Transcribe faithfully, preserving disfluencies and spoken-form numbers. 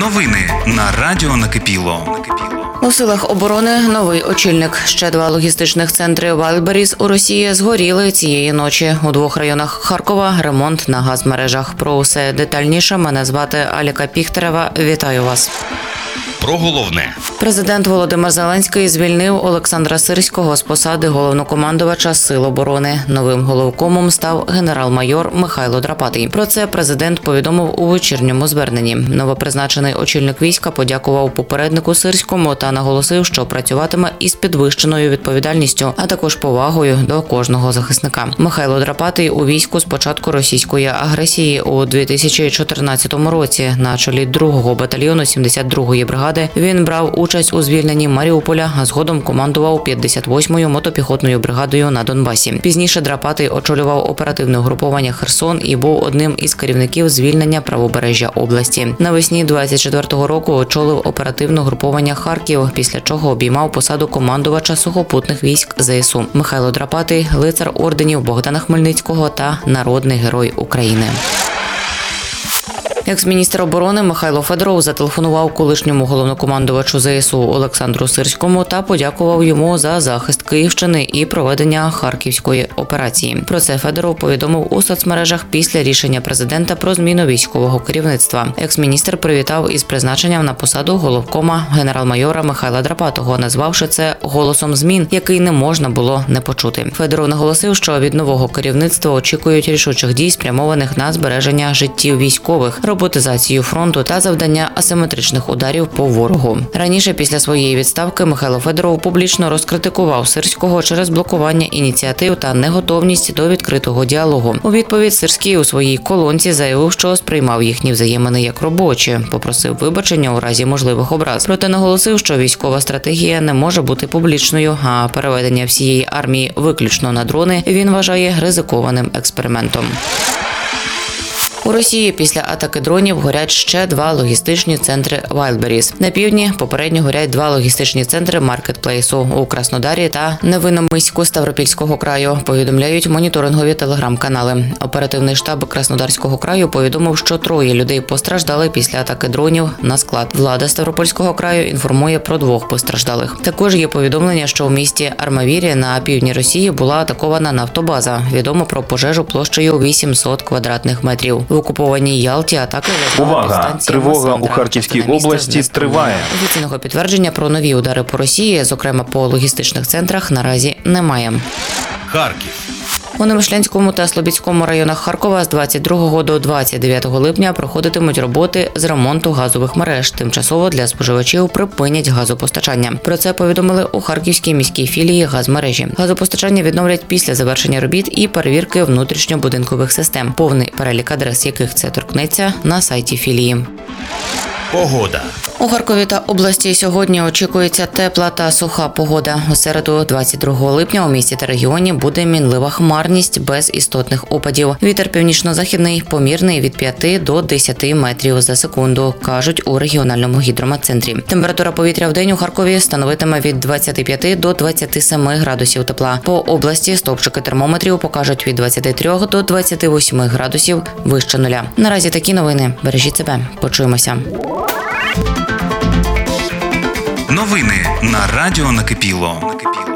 Новини на Радіо Накипіло. У силах оборони новий очільник. Ще два логістичних центри Вайлдберріс у Росії згоріли цієї ночі. У двох районах Харкова ремонт на газмережах. Про усе детальніше мене звати Аліка Піхтерева. Вітаю вас. Про головне. Президент Володимир Зеленський звільнив Олександра Сирського з посади головнокомандувача Сил оборони. Новим головкомом став генерал-майор Михайло Драпатий. Про це президент повідомив у вечірньому зверненні. Новопризначений очільник війська подякував попереднику Сирському та наголосив, що працюватиме із підвищеною відповідальністю, а також повагою до кожного захисника. Михайло Драпатий у війську з початку російської агресії у дві тисячі чотирнадцятому році на чолі другого батальйону сімдесят другої бригади. Він брав участь у звільненні Маріуполя, а згодом командував п'ятдесят восьмою мотопіхотною бригадою на Донбасі. Пізніше Драпатий очолював оперативне угруповання «Херсон» і був одним із керівників звільнення правобережжя області. Навесні двадцять четвертого року очолив оперативне угруповання «Харків», після чого обіймав посаду командувача сухопутних військ ЗСУ. Михайло Драпатий – лицар орденів Богдана Хмельницького та народний герой України. Екс-міністр оборони Михайло Федоров зателефонував колишньому головнокомандувачу ЗСУ Олександру Сирському та подякував йому за захист Київщини і проведення Харківської операції. Про це Федоров повідомив у соцмережах після рішення президента про зміну військового керівництва. Екс-міністр привітав із призначенням на посаду головкома генерал-майора Михайла Драпатого, назвавши це голосом змін, який не можна було не почути. Федоров наголосив, що від нового керівництва очікують рішучих дій, спрямованих на збереження життів військових, роботизацію фронту та завдання асиметричних ударів по ворогу. Раніше, після своєї відставки, Михайло Федоров публічно розкритикував Сирського через блокування ініціатив та неготовність до відкритого діалогу. У відповідь Сирський у своїй колонці заявив, що сприймав їхні взаємини як робочі, попросив вибачення у разі можливих образ. Проте наголосив, що військова стратегія не може бути публічною, а переведення всієї армії виключно на дрони він вважає ризикованим експериментом. У Росії після атаки дронів горять ще два логістичні центри Вайлдберріс. На півдні попередньо горять два логістичні центри маркетплейсу у Краснодарі та Невинномиську Ставропільського краю, повідомляють моніторингові телеграм-канали. Оперативний штаб Краснодарського краю повідомив, що троє людей постраждали після атаки дронів на склад. Влада Ставропольського краю інформує про двох постраждалих. Також є повідомлення, що у місті Армавірі на півдні Росії була атакована нафтобаза. Відомо про пожежу площею вісімсот квадратних метрів. В окупованій Ялті атаки Увага! Тривога у Харківській області триває. Офіційного підтвердження про нові удари по Росії, зокрема по логістичних центрах, наразі немає. Харків. У Немишлянському та Слобідському районах Харкова з двадцять другого до двадцять дев'ятого липня проходитимуть роботи з ремонту газових мереж. Тимчасово для споживачів припинять газопостачання. Про це повідомили у Харківській міській філії газмережі. Газопостачання відновлять після завершення робіт і перевірки внутрішньобудинкових систем. Повний перелік адрес, яких це торкнеться, на сайті філії. Погода. У Харкові та області сьогодні очікується тепла та суха погода. У середу, двадцять другого липня, у місті та регіоні буде мінлива хмарність без істотних опадів. Вітер північно-західний помірний від п'яти до десяти метрів за секунду, кажуть у регіональному гідрометцентрі. Температура повітря в день у Харкові становитиме від двадцяти п'яти до двадцяти семи градусів тепла. По області стовпчики термометрів покажуть від двадцяти трьох до двадцяти восьми градусів вище нуля. Наразі такі новини. Бережіть себе. Почуємося. Новини на Радіо Накипіло.